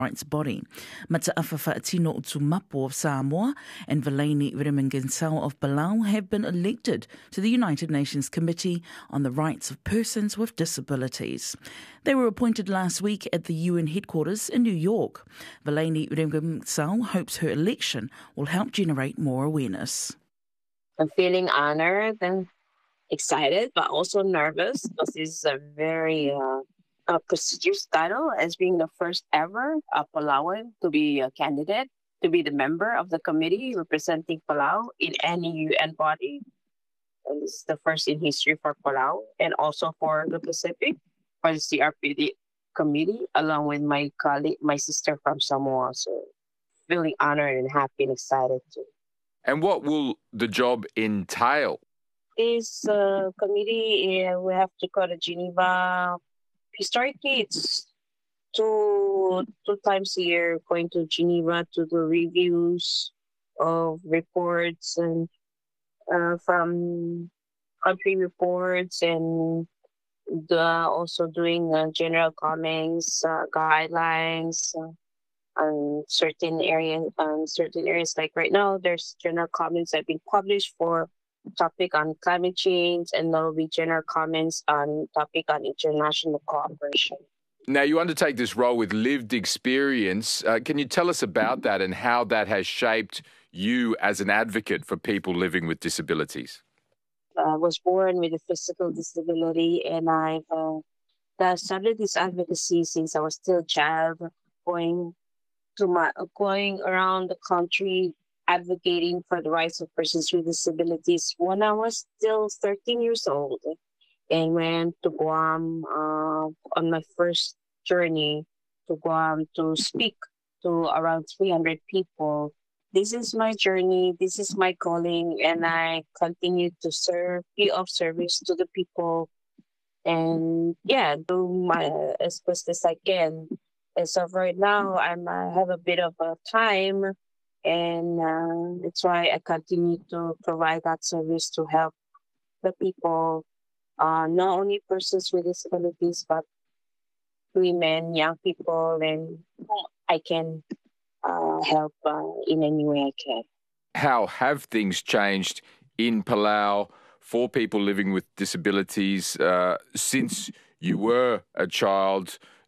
rights body. Mata'afa Fa'atino Utumapo of Samoa and Valaini Wiremanginsau of Palau have been elected to the United Nations Committee on the Rights of Persons with Disabilities. They were appointed last week at the UN headquarters in New York. Valaini Wiremanginsau hopes her election will help generate more awareness. I'm feeling honored and excited, but also nervous because this is a very prestigious title as being the first ever Palauan to be a candidate, to be the member of the committee representing Palau in any UN body. And this is the first in history for Palau and also for the Pacific, for the CRPD committee, along with my colleague, my sister from Samoa. So feeling honored and happy and excited too. And what will the job entail? This committee, we have to go to Geneva. Historically, it's two times a year going to Geneva to do reviews of reports and from country reports and also doing general comments, guidelines on certain areas. Like right now, there's general comments that have been published for topic on climate change, and there will be general comments on topic on international cooperation. Now, you undertake this role with lived experience. Can you tell us about that and how that has shaped you as an advocate for people living with disabilities? I was born with a physical disability, and I've started this advocacy since I was still a child, going around the country advocating for the rights of persons with disabilities when I was still 13 years old, and went to Guam on my first journey to Guam to speak to around 300 people. This is my journey, this is my calling, and I continue to be of service to the people and do my as best as I can. And so right now I have a bit of a time, and that's why I continue to provide that service to help the people, not only persons with disabilities, but women, young people, and I can help in any way I can. How have things changed in Palau for people living with disabilities since you were a child